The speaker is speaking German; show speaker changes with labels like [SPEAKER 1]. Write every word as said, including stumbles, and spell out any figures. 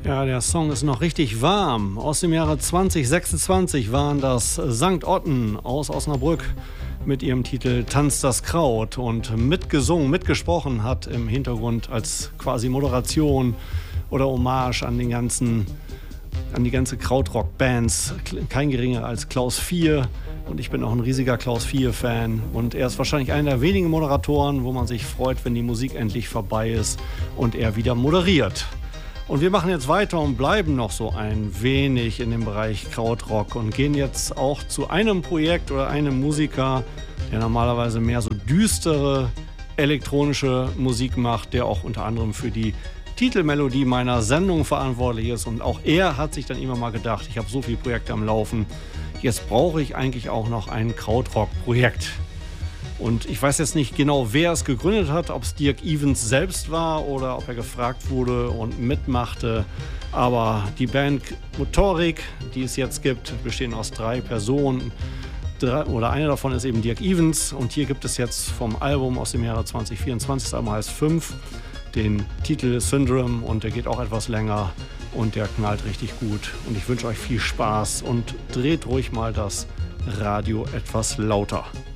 [SPEAKER 1] Ja, der Song ist noch richtig warm. Aus dem Jahre zwanzig sechsundzwanzig waren das Sankt Otten aus Osnabrück mit ihrem Titel Tanzt das Kraut. Und mitgesungen, mitgesprochen hat im Hintergrund als quasi Moderation oder Hommage an den ganzen, an die ganze Krautrock-Bands kein geringer als Klaus Vier. Und ich bin auch ein riesiger Klaus Vier-Fan. Und er ist wahrscheinlich einer der wenigen Moderatoren, wo man sich freut, wenn die Musik endlich vorbei ist und er wieder moderiert. Und wir machen jetzt weiter und bleiben noch so ein wenig in dem Bereich Krautrock und gehen jetzt auch zu einem Projekt oder einem Musiker, der normalerweise mehr so düstere elektronische Musik macht, der auch unter anderem für die Titelmelodie meiner Sendung verantwortlich ist. Und auch er hat sich dann immer mal gedacht, ich habe so viele Projekte am Laufen, jetzt brauche ich eigentlich auch noch ein Krautrock-Projekt. Und ich weiß jetzt nicht genau, wer es gegründet hat, ob es Dirk Evans selbst war oder ob er gefragt wurde und mitmachte. Aber die Band Motorik, die es jetzt gibt, bestehen aus drei Personen. Drei, oder eine davon ist eben Dirk Evans. Und hier gibt es jetzt vom Album aus dem Jahre zwanzig vierundzwanzig, das Album heißt fünf, den Titel Syndrome und der geht auch etwas länger und der knallt richtig gut. Und ich wünsche euch viel Spaß und dreht ruhig mal das Radio etwas lauter.